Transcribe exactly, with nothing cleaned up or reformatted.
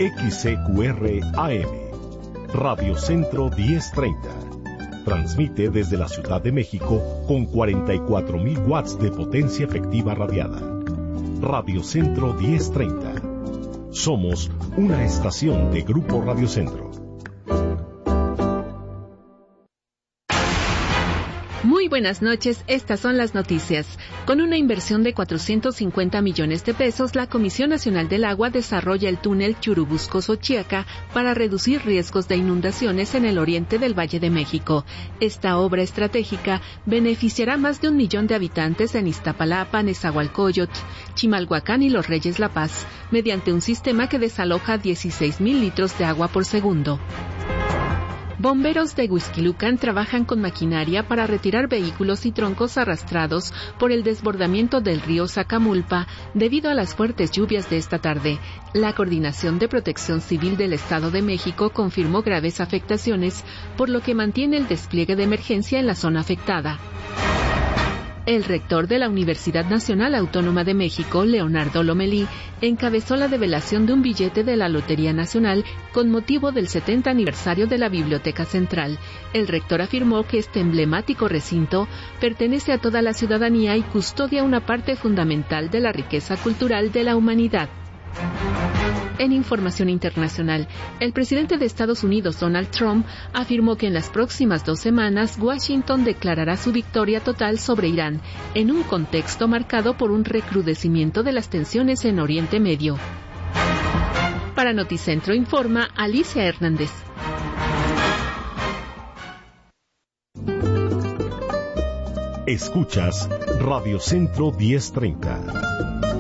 X C Q R A M, Radio Centro diez treinta. Transmite desde la Ciudad de México con cuarenta y cuatro mil watts de potencia efectiva radiada. Radio Centro diez treinta. Somos una estación de Grupo Radio Centro. Muy buenas noches, estas son las noticias. Con una inversión de cuatrocientos cincuenta millones de pesos, la Comisión Nacional del Agua desarrolla el túnel Churubusco-Xochiaca para reducir riesgos de inundaciones en el oriente del Valle de México. Esta obra estratégica beneficiará a más de un millón de habitantes en Iztapalapa, Nezahualcóyotl, Chimalhuacán y Los Reyes La Paz, mediante un sistema que desaloja dieciséis mil litros de agua por segundo. Bomberos de Huixquilucan trabajan con maquinaria para retirar vehículos y troncos arrastrados por el desbordamiento del río Zacamulpa debido a las fuertes lluvias de esta tarde. La Coordinación de Protección Civil del Estado de México confirmó graves afectaciones, por lo que mantiene el despliegue de emergencia en la zona afectada. El rector de la Universidad Nacional Autónoma de México, Leonardo Lomelí, encabezó la develación de un billete de la Lotería Nacional con motivo del setenta aniversario de la Biblioteca Central. El rector afirmó que este emblemático recinto pertenece a toda la ciudadanía y custodia una parte fundamental de la riqueza cultural de la humanidad. En información internacional, el presidente de Estados Unidos, Donald Trump, afirmó que en las próximas dos semanas Washington declarará su victoria total sobre Irán, en un contexto marcado por un recrudecimiento de las tensiones en Oriente Medio. Para Noticentro informa Alicia Hernández. Escuchas Radio Centro diez treinta.